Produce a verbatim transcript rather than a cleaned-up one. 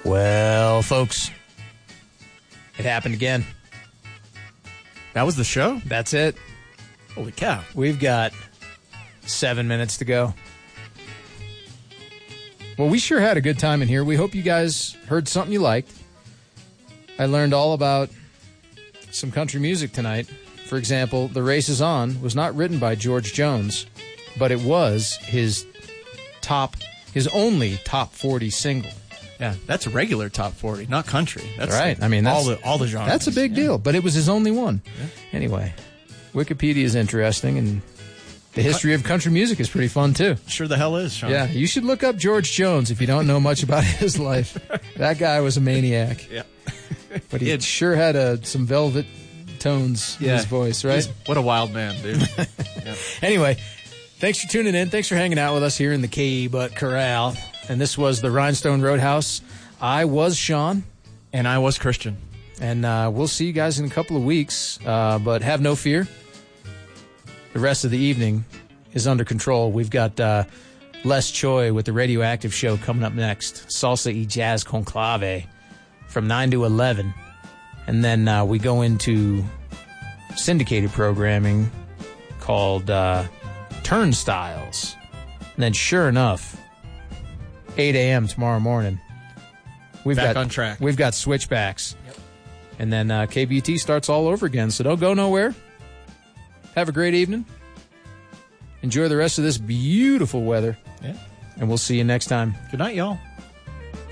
Well, folks, it happened again. That was the show? That's it. Holy cow. We've got seven minutes to go. Well, we sure had a good time in here. We hope you guys heard something you liked. I learned all about some country music tonight. For example, The Race Is On was not written by George Jones, but it was his top, his only top forty single. Yeah, that's a regular top forty, not country. That's right. I mean, that's, all the all the genres. That's a big yeah. deal, but it was his only one. Yeah. Anyway, Wikipedia is interesting, and the history of country music is pretty fun, too. Sure the hell is, Sean. Yeah, you should look up George Jones if you don't know much about his life. That guy was a maniac. Yeah. But he had, sure had a, some velvet tones yeah. in his voice, right? He's, what a wild man, dude. Yeah. Anyway, thanks for tuning in. Thanks for hanging out with us here in the K-Butt Corral. And this was the Rhinestone Roadhouse. I was Sean. And I was Christian. And uh, we'll see you guys in a couple of weeks. Uh, but have no fear. The rest of the evening is under control. We've got uh, Les Choi with the Radioactive Show coming up next. Salsa y Jazz Conclave from nine to eleven. And then uh, we go into syndicated programming called uh, Turnstiles. And then sure enough, eight a.m. tomorrow morning, we've Back got on track. We've got switchbacks. Yep. And then uh, K B T starts all over again. So don't go nowhere. Have a great evening. Enjoy the rest of this beautiful weather. Yeah. And we'll see you next time. Good night, y'all.